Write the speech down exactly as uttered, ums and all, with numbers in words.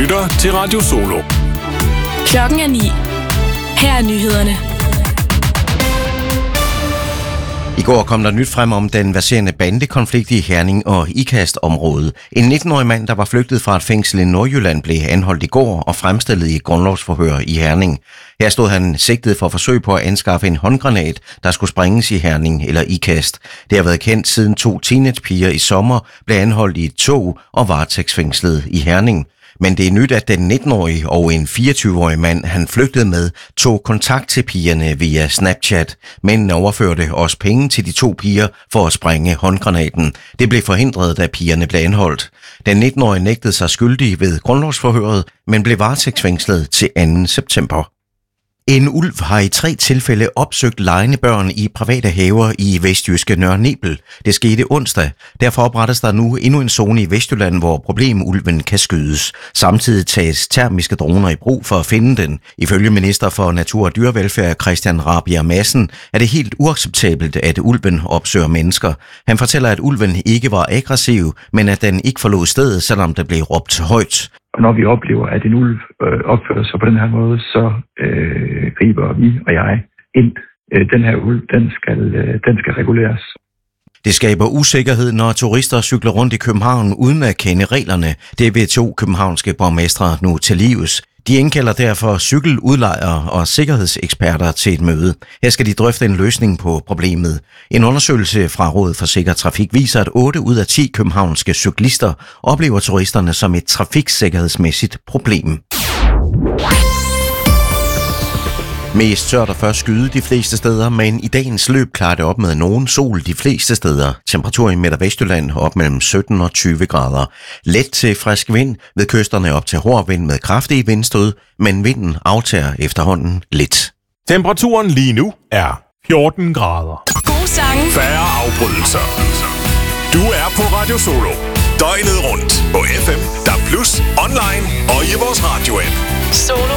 lytter til Radio Solo. Klokken er ni. Her er nyhederne. I går kom der nyt frem om den verserende bandekonflikt i Herning og Ikast-området. En nitten-årig mand, der var flygtet fra et fængsel i Nordjylland, blev anholdt i går og fremstillet i et grundlovsforhør i Herning. Her stod han sigtet for forsøg på at anskaffe en håndgranat, der skulle sprænges i Herning eller Ikast. Det har været kendt siden to teenagepiger i sommer blev anholdt i et tog og varetægtsfængslet i Herning. Men det er nyt, at den nitten-årige og en fireogtyve-årig mand, han flygtede med, tog kontakt til pigerne via Snapchat. Mændene overførte også penge til de to piger for at sprænge håndgranaten. Det blev forhindret, da pigerne blev anholdt. Den nitten-årige nægtede sig skyldig ved grundlovsforhøret, men blev varetægtsfængslet til anden september. En ulv har i tre tilfælde opsøgt legende børn i private haver i vestjyske Nørre Nebel. Det skete onsdag. Derfor oprettes der nu endnu en zone i Vestjylland, hvor problemulven kan skydes. Samtidig tages termiske droner i brug for at finde den. Ifølge minister for Natur og Dyrevelfærd Christian Rabjerg Madsen er det helt uacceptabelt, at ulven opsøger mennesker. Han fortæller, at ulven ikke var aggressiv, men at den ikke forlod stedet, selvom der blev råbt højt. Og når vi oplever, at en ulv øh, opfører sig på den her måde, så øh, griber vi og jeg ind. Øh, den her ulv, den skal, øh, den skal reguleres. Det skaber usikkerhed, når turister cykler rundt i København uden at kende reglerne. Det vil to københavnske borgmestre nu til livs. De indkalder derfor cykeludlejere og sikkerhedseksperter til et møde. Her skal de drøfte en løsning på problemet. En undersøgelse fra Rådet for Sikker Trafik viser, at otte ud af ti københavnske cyklister oplever turisterne som et trafiksikkerhedsmæssigt problem. Mest tørt og først skyde de fleste steder, men i dagens løb klarer det op med nogen sol de fleste steder. Temperatur i Midt- og Vestjylland op mellem sytten og tyve grader. Let til frisk vind, ved kysterne op til hård vind med kraftige vindstød, men vinden aftager efterhånden lidt. Temperaturen lige nu er fjorten grader. God sange. Færre afbrydelser. Du er på Radio Solo. Døgnet rundt på F M, D A B plus, online og i vores radio-app. Solo.